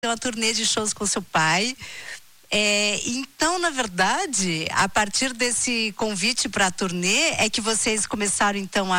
uma turnê de shows com seu pai. Então, na verdade, a partir desse convite para a turnê, é que vocês começaram, então,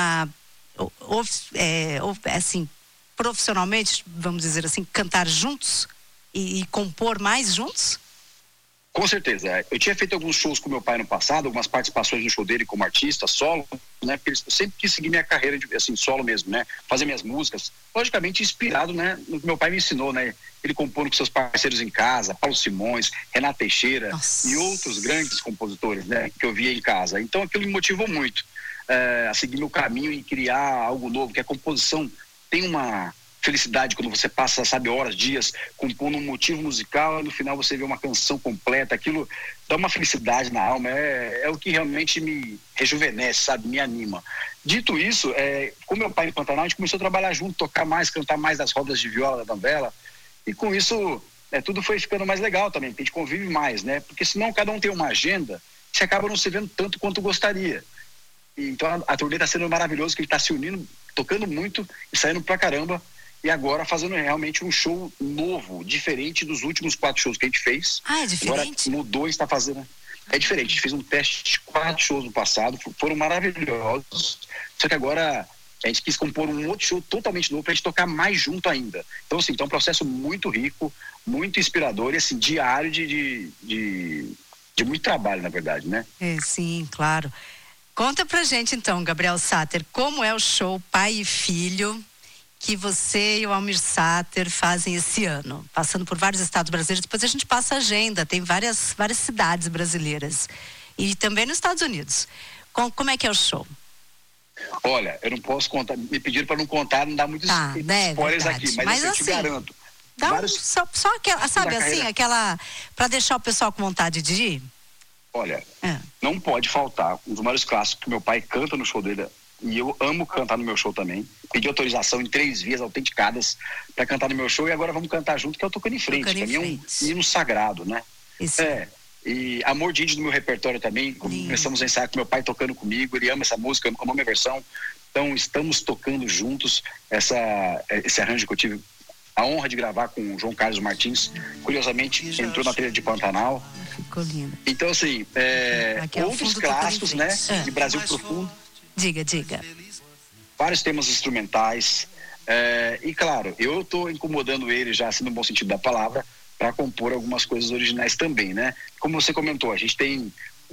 assim, profissionalmente, vamos dizer assim, cantar juntos e compor mais juntos? Com certeza. Eu tinha feito alguns shows com meu pai no passado, algumas participações no show dele como artista, solo, né? Porque eu sempre quis seguir minha carreira de, assim, solo mesmo, né? Fazer minhas músicas, logicamente inspirado, né? No que meu pai me ensinou, né? Ele compondo com seus parceiros em casa, Paulo Simões, Renato Teixeira. Nossa. E outros grandes compositores, né? Que eu via em casa. Então aquilo me motivou muito a seguir meu caminho e criar algo novo, que a composição tem uma felicidade quando você passa, sabe, horas, dias compondo um motivo musical e no final você vê uma canção completa, aquilo dá uma felicidade na alma, é o que realmente me rejuvenesce, sabe, me anima. Dito isso, com meu pai no Pantanal, a gente começou a trabalhar junto, tocar mais, cantar mais nas rodas de viola da novela, e com isso tudo foi ficando mais legal também, porque a gente convive mais, né, porque senão cada um tem uma agenda, você acaba não se vendo tanto quanto gostaria. Então a turnê está sendo maravilhoso, que ele está se unindo, tocando muito e saindo pra caramba. E agora fazendo realmente um show novo, diferente dos últimos 4 shows que a gente fez. É diferente? Agora mudou e está fazendo. É diferente, a gente fez um teste de 4 shows no passado, foram maravilhosos. Só que agora a gente quis compor um outro show totalmente novo pra gente tocar mais junto ainda. Então, assim, é um processo muito rico, muito inspirador e, assim, diário de muito trabalho, na verdade, né? Sim, claro. Conta pra gente, então, Gabriel Sater, como é o show Pai e Filho que você e o Almir Sater fazem esse ano, passando por vários estados brasileiros. Depois a gente passa a agenda, tem várias cidades brasileiras e também nos Estados Unidos. Como é que é o show? Olha, eu não posso contar, me pediram para não contar, não dá muitos spoilers aqui, mas eu te garanto. Dá só aquela, sabe assim, aquela, para deixar o pessoal com vontade de ir? Olha, não pode faltar um dos maiores clássicos que meu pai canta no show dele. E eu amo cantar no meu show também. Pedi autorização em 3 vias autenticadas para cantar no meu show e agora vamos cantar junto, que é o Tocando em Frente. Pra mim é um hino sagrado, né? Isso. E Amor de Índio no meu repertório também. Começamos a ensaiar com meu pai tocando comigo. Ele ama essa música, ama a minha versão. Então estamos tocando juntos esse arranjo que eu tive a honra de gravar com o João Carlos Martins. Curiosamente, entrou na trilha de Pantanal. Ficou lindo. Então, assim, outros clássicos, né? De Brasil Profundo. Diga. Vários temas instrumentais. E claro, eu estou incomodando ele já, assim, no bom sentido da palavra, para compor algumas coisas originais também, né? Como você comentou, a gente tem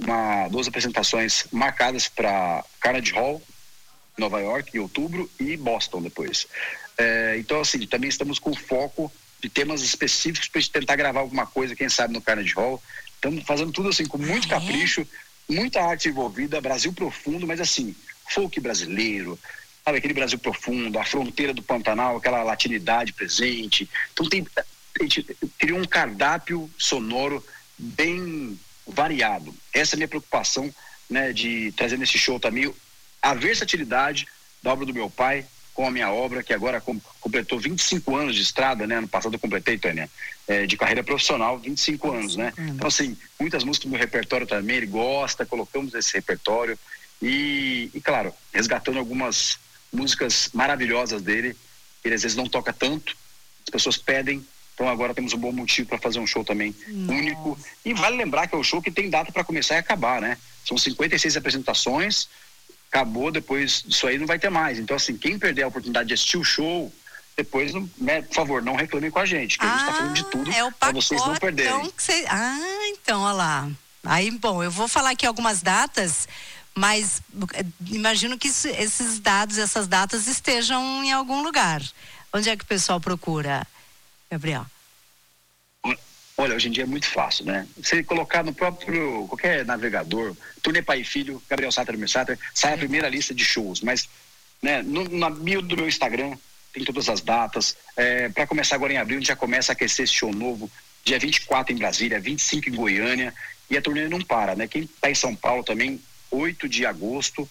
2 apresentações marcadas para Carnegie Hall, Nova York, em outubro, e Boston depois. Então, assim, também estamos com foco de temas específicos para a gente tentar gravar alguma coisa, quem sabe no Carnegie Hall. Estamos fazendo tudo assim com muito capricho, muita arte envolvida, Brasil profundo, mas assim, folk brasileiro, sabe, aquele Brasil profundo, a fronteira do Pantanal, aquela latinidade presente. Então a gente criou um cardápio sonoro bem variado. Essa é a minha preocupação, né, de trazer nesse show também a versatilidade da obra do meu pai com a minha obra, que agora completou 25 anos de estrada, né? Ano passado eu completei, Tânia, de carreira profissional, 25 anos, né? Então, assim, muitas músicas do meu repertório também, ele gosta, colocamos esse repertório e claro, resgatando algumas músicas maravilhosas dele, ele às vezes não toca tanto, as pessoas pedem, então agora temos um bom motivo para fazer um show também único. E vale lembrar que é um show que tem data para começar e acabar, né? São 56 apresentações, acabou, depois disso aí não vai ter mais. Então, assim, quem perder a oportunidade de assistir o show, depois, né, por favor, não reclamem com a gente, que a gente tá falando de tudo para vocês não perderem. Então, olha lá. Aí, bom, eu vou falar aqui algumas datas, mas imagino que essas datas estejam em algum lugar. Onde é que o pessoal procura, Gabriel? Olha, hoje em dia é muito fácil, né? Você colocar no próprio, qualquer navegador, Turnê Pai e Filho, Gabriel Sater, Almir Sater, sai a primeira lista de shows. Mas, né, na bio do meu Instagram, tem todas as datas. Para começar agora em abril, a gente já começa a aquecer esse show novo. Dia 24 em Brasília, 25 em Goiânia. E a turnê não para, né? Quem está em São Paulo também, 8 de agosto,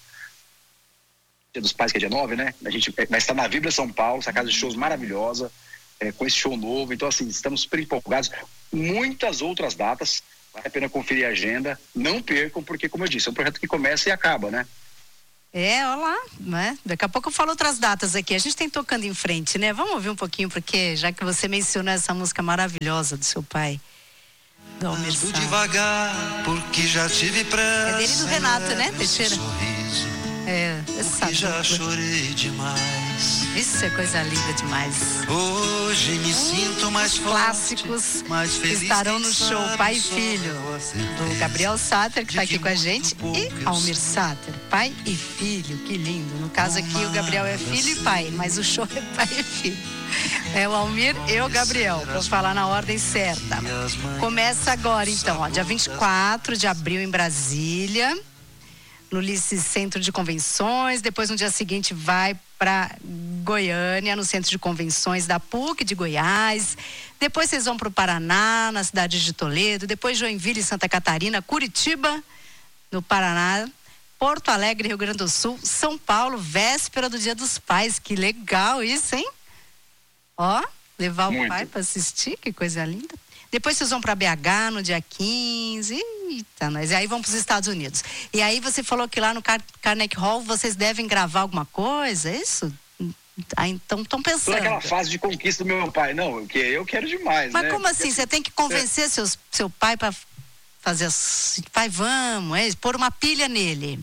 Dia dos Pais, que é dia 9, né? A gente vai estar na Vibra São Paulo, essa casa de shows maravilhosa, com esse show novo. Então, assim, estamos super empolgados. Muitas outras datas, vale a pena conferir a agenda, não percam, porque, como eu disse, é um projeto que começa e acaba, né? Olha lá, né? Daqui a pouco eu falo outras datas aqui. A gente tem tocando em frente, né? Vamos ouvir um pouquinho, porque já que você mencionou essa música maravilhosa do seu pai, do Almir Sater. Devagar, porque já tive pressa. É dele e do Renato, né, Teixeira? Essa já chorei demais. Isso é coisa linda demais. Hoje me sinto mais forte, clássicos mais feliz, estarão no show Pai e Filho do Gabriel Sater, que está aqui com a gente, e Almir Sater, pai e filho. Que lindo. No caso aqui o Gabriel é filho e pai, mas o show é pai e filho. É o Almir e o Gabriel, para falar na ordem certa. Começa agora então, dia 24 de abril em Brasília, no Lice Centro de Convenções. Depois no dia seguinte vai para Goiânia, no Centro de Convenções da PUC de Goiás. Depois vocês vão para o Paraná, na cidade de Toledo. Depois Joinville, Santa Catarina, Curitiba, no Paraná, Porto Alegre, Rio Grande do Sul, São Paulo, véspera do Dia dos Pais. Que legal isso, hein? Ó, levar o pai para assistir, que coisa linda. Depois vocês vão para BH no dia 15. Eita, nós. E aí vão para os Estados Unidos. E aí você falou que lá no Carnegie Hall vocês devem gravar alguma coisa, é isso? Então estão pensando. Toda aquela fase de conquista do meu pai. Não, que eu quero demais, mas né? Como assim? Você tem que convencer seu pai para fazer assim, pai, vamos, pôr uma pilha nele.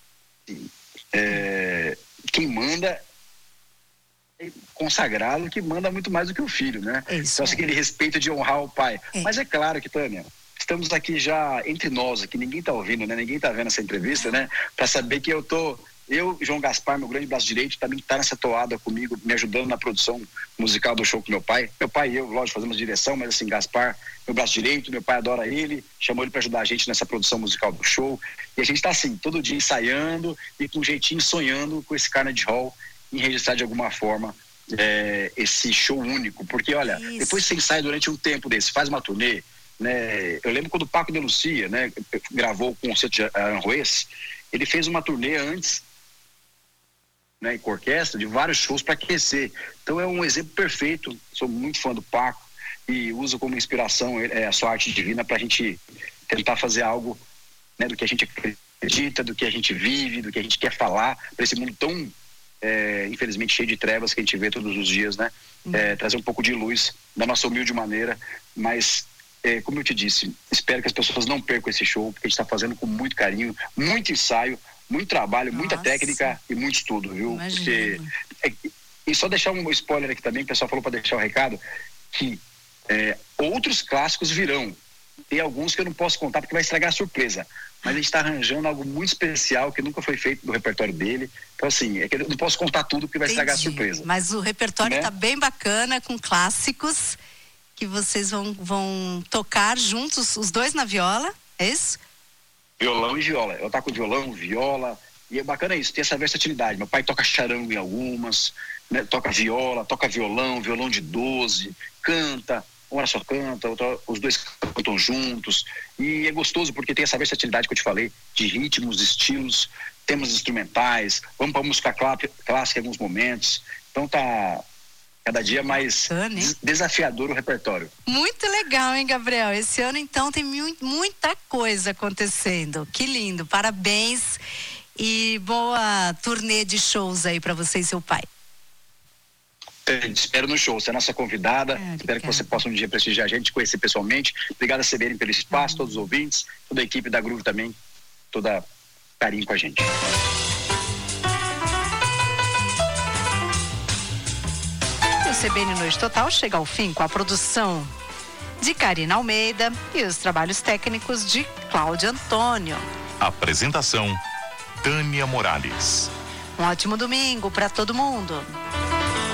Quem manda consagrado, que manda muito mais do que o filho, né? Então, aquele respeito de honrar o pai. Mas é claro que, Tânia, estamos aqui já entre nós, aqui ninguém tá ouvindo, né? Ninguém tá vendo essa entrevista, né? Para saber que eu, João Gaspar, meu grande braço direito, também tá nessa toada comigo, me ajudando na produção musical do show com meu pai. Meu pai e eu, lógico, fazemos direção, mas assim, Gaspar, meu braço direito, meu pai adora ele, chamou ele para ajudar a gente nessa produção musical do show. E a gente tá assim, todo dia ensaiando e com um jeitinho sonhando com esse Carnegie Hall em registrar de alguma forma esse show único, porque olha, depois você ensaia durante um tempo desse, faz uma turnê, né? Eu lembro quando o Paco de Lucia, né, gravou o concerto de Aranjuez, ele fez uma turnê antes, né, com orquestra, de vários shows para aquecer. Então é um exemplo perfeito. Sou muito fã do Paco e uso como inspiração a sua arte divina para a gente tentar fazer algo, né, do que a gente acredita, do que a gente vive, do que a gente quer falar para esse mundo tão infelizmente cheio de trevas que a gente vê todos os dias, né? Trazer um pouco de luz da nossa humilde maneira, mas como eu te disse, espero que as pessoas não percam esse show, porque a gente está fazendo com muito carinho, muito ensaio, muito trabalho, muita técnica e muito estudo, viu? Porque, e só deixar um spoiler aqui também, o pessoal falou para deixar o recado, que outros clássicos virão. Tem alguns que eu não posso contar porque vai estragar a surpresa, mas a gente está arranjando algo muito especial que nunca foi feito no repertório dele. Então assim, eu não posso contar tudo porque vai estragar a surpresa. Mas o repertório está bem bacana, com clássicos que vocês vão tocar juntos, os dois na viola, é isso? Violão e viola. Eu toco violão, viola, e é bacana isso, tem essa versatilidade. Meu pai toca charango em algumas, né? Toca viola, toca violão de 12, canta. Uma só canta, outra, os dois cantam juntos, e é gostoso porque tem essa versatilidade que eu te falei, de ritmos, estilos, temas instrumentais, vamos para música clássica em alguns momentos, então tá cada dia mais desafiador o repertório. Muito legal, hein, Gabriel? Esse ano então tem muita coisa acontecendo, que lindo, parabéns e boa turnê de shows aí para você e seu pai. Espero no show, você é nossa convidada, espero que você possa um dia prestigiar a gente, conhecer pessoalmente. Obrigado a CBN pelo espaço, todos os ouvintes, toda a equipe da Groove também, toda carinho com a gente. O CBN Noite Total chega ao fim com a produção de Karina Almeida e os trabalhos técnicos de Cláudio Antônio. Apresentação, Tânia Morales. Um ótimo domingo para todo mundo.